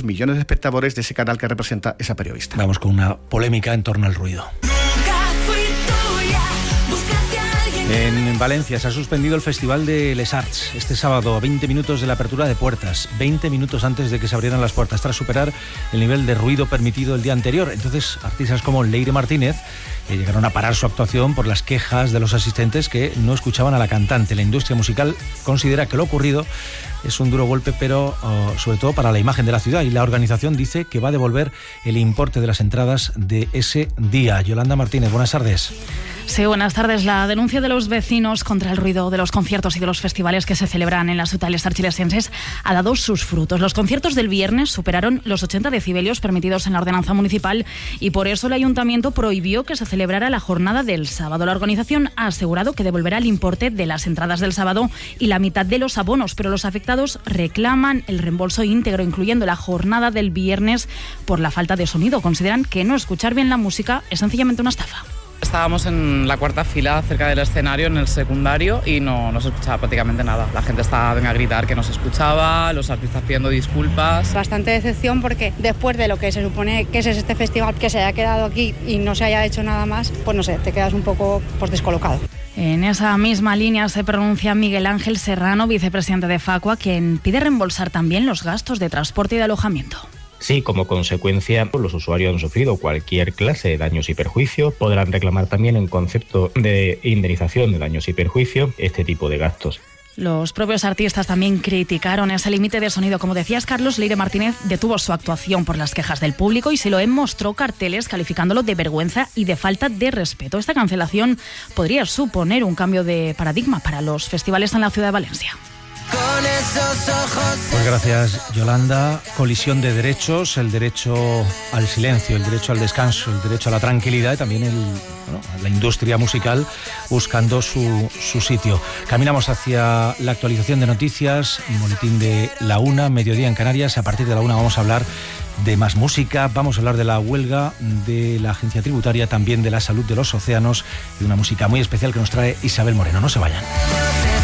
millones de espectadores de ese canal que representa esa periodista. Vamos con una polémica en torno al ruido. En Valencia se ha suspendido el Festival de Les Arts este sábado a 20 minutos de la apertura de puertas, 20 minutos antes de que se abrieran las puertas, tras superar el nivel de ruido permitido el día anterior. Entonces, artistas como Leire Martínez llegaron a parar su actuación por las quejas de los asistentes que no escuchaban a la cantante. La industria musical considera que lo ocurrido es un duro golpe, pero sobre todo para la imagen de la ciudad, y la organización dice que va a devolver el importe de las entradas de ese día. Yolanda Martínez, buenas tardes. Sí, buenas tardes. La denuncia de los vecinos contra el ruido de los conciertos y de los festivales que se celebran en las ciudades archilesenses ha dado sus frutos. Los conciertos del viernes superaron los 80 decibelios permitidos en la ordenanza municipal y por eso el ayuntamiento prohibió que se celebrara la jornada del sábado. La organización ha asegurado que devolverá el importe de las entradas del sábado y la mitad de los abonos, pero los afectados reclaman el reembolso íntegro, incluyendo la jornada del viernes, por la falta de sonido. Consideran que no escuchar bien la música es sencillamente una estafa. Estábamos en la cuarta fila cerca del escenario, en el secundario, y no se escuchaba prácticamente nada. La gente estaba a gritar que no se escuchaba, los artistas pidiendo disculpas. Bastante decepción porque después de lo que se supone que es este festival, que se haya quedado aquí y no se haya hecho nada más, pues no sé, te quedas un poco descolocado. En esa misma línea se pronuncia Miguel Ángel Serrano, vicepresidente de Facua, quien pide reembolsar también los gastos de transporte y de alojamiento. Sí, como consecuencia, los usuarios han sufrido cualquier clase de daños y perjuicios. Podrán reclamar también en concepto de indemnización de daños y perjuicios este tipo de gastos. Los propios artistas también criticaron ese límite de sonido. Como decías, Carlos, Leire Martínez detuvo su actuación por las quejas del público y Siloé mostró carteles calificándolo de vergüenza y de falta de respeto. Esta cancelación podría suponer un cambio de paradigma para los festivales en la ciudad de Valencia. Pues gracias, Yolanda. Colisión de derechos, el derecho al silencio, el derecho al descanso, el derecho a la tranquilidad y también la industria musical buscando su sitio. Caminamos hacia la actualización de noticias, boletín de la 1, mediodía en Canarias. A partir de la 1 vamos a hablar de más música, vamos a hablar de la huelga de la agencia tributaria, también de la salud de los océanos y una música muy especial que nos trae Isabel Moreno. No se vayan.